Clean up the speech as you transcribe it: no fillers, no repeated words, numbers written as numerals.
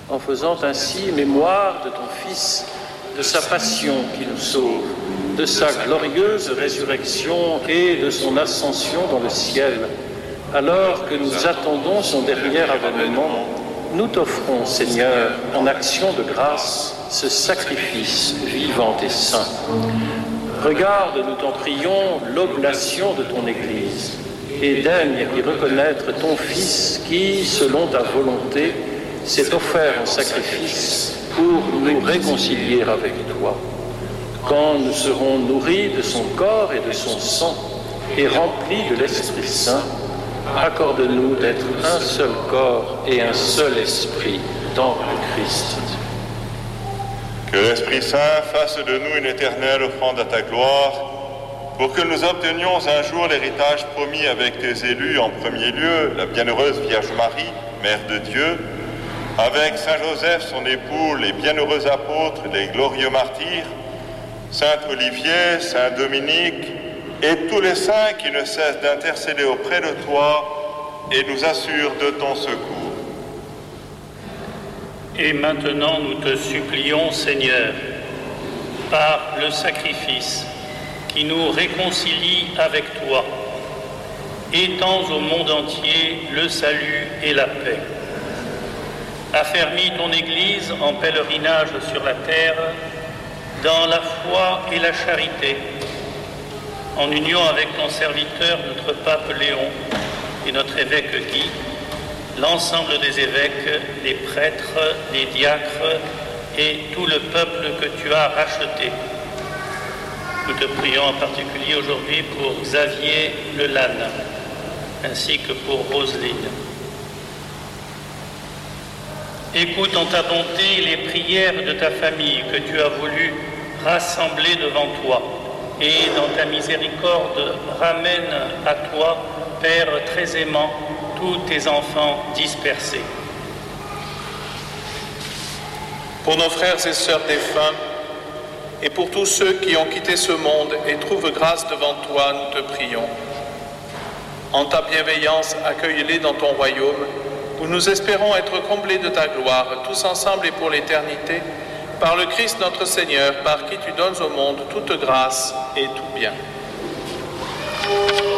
en faisant ainsi mémoire de ton Fils, de sa passion qui nous sauve, de sa glorieuse résurrection et de son ascension dans le ciel. Alors que nous attendons son dernier avènement, nous t'offrons, Seigneur, en action de grâce, ce sacrifice vivant et saint. Regarde, nous t'en prions, l'oblation de ton Église et daigne y reconnaître ton Fils qui, selon ta volonté, s'est offert en sacrifice pour nous réconcilier avec toi. Quand nous serons nourris de son corps et de son sang et remplis de l'Esprit Saint, accorde-nous d'être un seul corps et un seul esprit dans le Christ. Que l'Esprit Saint fasse de nous une éternelle offrande à ta gloire, pour que nous obtenions un jour l'héritage promis avec tes élus, en premier lieu, la bienheureuse Vierge Marie, Mère de Dieu, avec Saint Joseph, son époux, les bienheureux apôtres, les glorieux martyrs, Saint Olivier, Saint Dominique, et tous les saints qui ne cessent d'intercéder auprès de toi et nous assurent de ton secours. Et maintenant nous te supplions, Seigneur, par le sacrifice qui nous réconcilie avec toi, étends au monde entier le salut et la paix. Affermis ton Église en pèlerinage sur la terre, dans la foi et la charité, en union avec ton serviteur, notre pape Léon, et notre évêque Guy, l'ensemble des évêques, les prêtres, les diacres et tout le peuple que tu as racheté. Nous te prions en particulier aujourd'hui pour Xavier Lelanne, ainsi que pour Roselyne. Écoute en ta bonté les prières de ta famille que tu as voulu rassembler devant toi, et dans ta miséricorde, ramène à toi, Père très aimant, tous tes enfants dispersés. Pour nos frères et sœurs défunts, et pour tous ceux qui ont quitté ce monde et trouvent grâce devant toi, nous te prions. En ta bienveillance, accueille-les dans ton royaume, où nous espérons être comblés de ta gloire, tous ensemble et pour l'éternité, par le Christ notre Seigneur, par qui tu donnes au monde toute grâce et tout bien.